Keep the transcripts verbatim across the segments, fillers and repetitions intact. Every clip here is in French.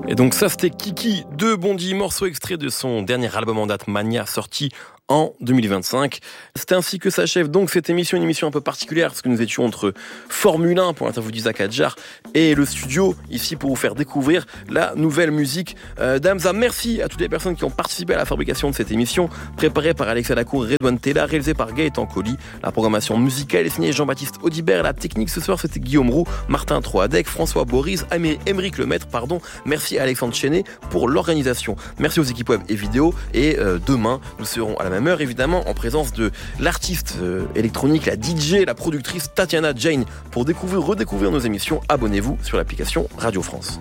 Et donc ça c'était Kiki de Bondy, morceau extrait de son dernier album en date Mania, sorti en deux mille vingt-cinq. C'est ainsi que s'achève donc cette émission, une émission un peu particulière parce que nous étions entre Formule un pour l'interview d'Isaac Adjar et le studio ici pour vous faire découvrir la nouvelle musique euh, d'Hamza. Merci à toutes les personnes qui ont participé à la fabrication de cette émission, préparée par Alexa Lacour et Redouane Tella, réalisée par Gaëtan Colli. La programmation musicale est signée Jean-Baptiste Audibert. La technique ce soir c'était Guillaume Roux, Martin Troadec, François Boris, Émeric Lemaître, pardon. Merci à Alexandre Chenet pour l'organisation. Merci aux équipes web et vidéo. Et euh, demain, nous serons à la même heure, évidemment, en présence de l'artiste euh, électronique, la D J, la productrice Tatiana Jane. Pour découvrir, redécouvrir nos émissions, abonnez-vous sur l'application Radio France.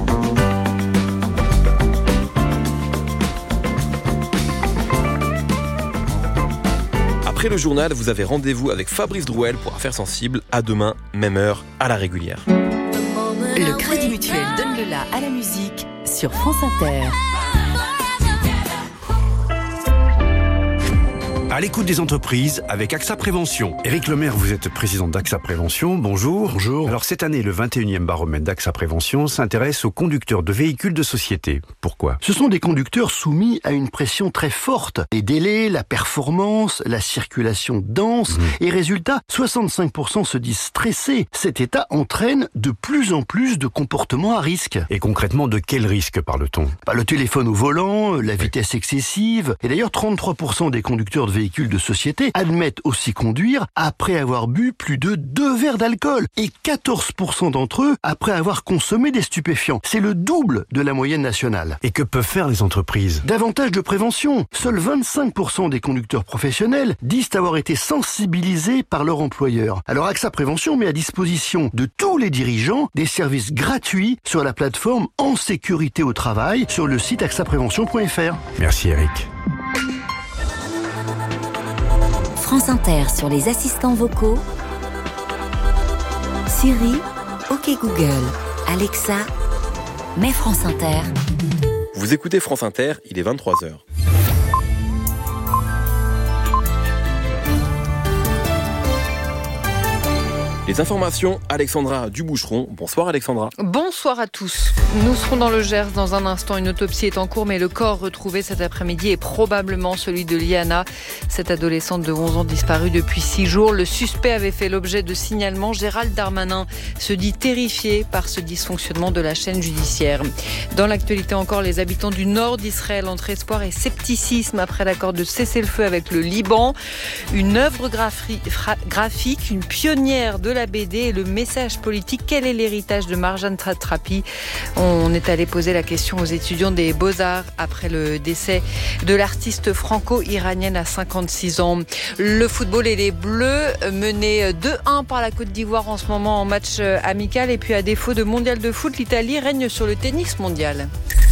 Après le journal, vous avez rendez-vous avec Fabrice Drouel pour Affaires sensibles. À demain, même heure, à la régulière. Le Crédit Mutuel donne le la à la musique sur France Inter. À l'écoute des entreprises avec AXA Prévention. Éric Lemaire, vous êtes président d'AXA Prévention. Bonjour. Bonjour. Alors cette année, le vingt et unième baromètre d'AXA Prévention s'intéresse aux conducteurs de véhicules de société. Pourquoi ? Ce sont des conducteurs soumis à une pression très forte. Les délais, la performance, la circulation dense. Mmh. Et résultat, soixante-cinq pour cent se disent stressés. Cet état entraîne de plus en plus de comportements à risque. Et concrètement, de quel risque parle-t-on ? Bah, le téléphone au volant, la vitesse oui. excessive. Et d'ailleurs, trente-trois pour cent des conducteurs de véhicules de société admettent aussi conduire après avoir bu plus de deux verres d'alcool et quatorze pour cent d'entre eux après avoir consommé des stupéfiants. C'est le double de la moyenne nationale. Et que peuvent faire les entreprises ? Davantage de prévention. Seuls vingt-cinq pour cent des conducteurs professionnels disent avoir été sensibilisés par leur employeur. Alors AXA Prévention met à disposition de tous les dirigeants des services gratuits sur la plateforme En Sécurité au Travail sur le site axa prévention point f r. Merci Eric. France Inter sur les assistants vocaux. Siri, OK Google, Alexa, mets France Inter. Vous écoutez France Inter, il est vingt-trois heures. Les informations, Alexandra Duboucheron. Bonsoir Alexandra. Bonsoir à tous. Nous serons dans le Gers dans un instant. Une autopsie est en cours, mais le corps retrouvé cet après-midi est probablement celui de Liana, cette adolescente de onze ans disparue depuis six jours. Le suspect avait fait l'objet de signalements. Gérald Darmanin se dit terrifié par ce dysfonctionnement de la chaîne judiciaire. Dans l'actualité encore, les habitants du nord d'Israël entre espoir et scepticisme après l'accord de cessez-le-feu avec le Liban. Une œuvre graphi- fra- graphique, une pionnière de la B D et le message politique. Quel est l'héritage de Marjane Satrapi ? On est allé poser la question aux étudiants des Beaux-Arts après le décès de l'artiste franco-iranienne à cinquante-six ans. Le football et les Bleus menés deux un par la Côte d'Ivoire en ce moment en match amical. Et puis à défaut de mondial de foot, l'Italie règne sur le tennis mondial.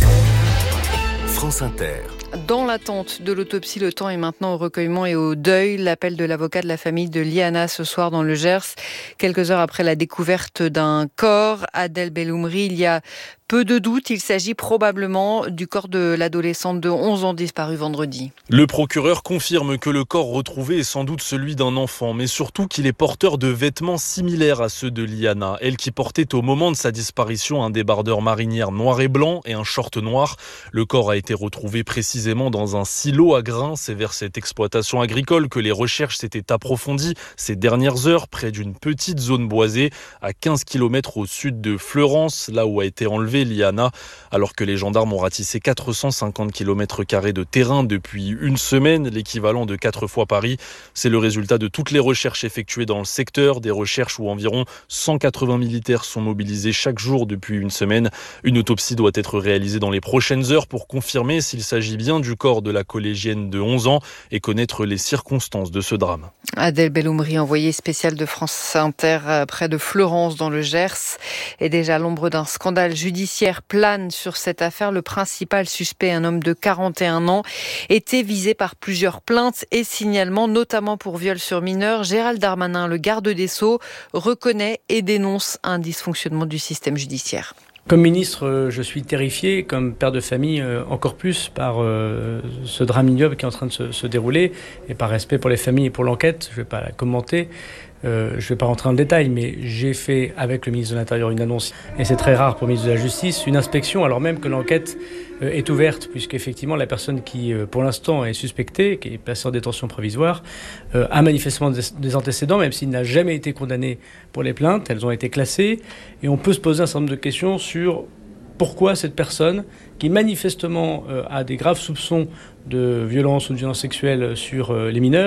France Inter. Dans l'attente de l'autopsie, le temps est maintenant au recueillement et au deuil. L'appel de l'avocat de la famille de Liana ce soir dans le Gers. Quelques heures après la découverte d'un corps, Adel Belhoumri, il y a peu de doute, il s'agit probablement du corps de l'adolescente de onze ans disparue vendredi. Le procureur confirme que le corps retrouvé est sans doute celui d'un enfant, mais surtout qu'il est porteur de vêtements similaires à ceux de Liana, elle qui portait au moment de sa disparition un débardeur marinière noir et blanc et un short noir. Le corps a été retrouvé précisément dans un silo à grains. C'est vers cette exploitation agricole que les recherches s'étaient approfondies ces dernières heures, près d'une petite zone boisée à quinze kilomètres au sud de Fleurance, là où a été enlevée Liana, alors que les gendarmes ont ratissé quatre cent cinquante kilomètres carrés de terrain depuis une semaine, l'équivalent de quatre fois Paris. C'est le résultat de toutes les recherches effectuées dans le secteur, des recherches où environ cent quatre-vingts militaires sont mobilisés chaque jour depuis une semaine. Une autopsie doit être réalisée dans les prochaines heures pour confirmer s'il s'agit bien du corps de la collégienne de onze ans et connaître les circonstances de ce drame. Adel Belhoumri, envoyé spécial de France Inter près de Fleurance dans le Gers. Et déjà l'ombre d'un scandale judiciaire plane sur cette affaire. Le principal suspect, un homme de quarante et un ans, était visé par plusieurs plaintes et signalements, notamment pour viol sur mineur. Gérald Darmanin, le garde des Sceaux, reconnaît et dénonce un dysfonctionnement du système judiciaire. Comme ministre, je suis terrifié, comme père de famille encore plus, par ce drame ignoble qui est en train de se, se dérouler, et par respect pour les familles et pour l'enquête, je ne vais pas la commenter. Euh, je ne vais pas rentrer dans le détail, mais j'ai fait avec le ministre de l'Intérieur une annonce, et c'est très rare pour le ministre de la Justice, une inspection alors même que l'enquête euh, est ouverte, puisqu'effectivement la personne qui euh, pour l'instant est suspectée, qui est placée en détention provisoire, euh, a manifestement des, des antécédents, même s'il n'a jamais été condamné pour les plaintes, elles ont été classées, et on peut se poser un certain nombre de questions sur pourquoi cette personne, qui manifestement euh, a des graves soupçons de violence ou de violence sexuelle sur euh, les mineurs,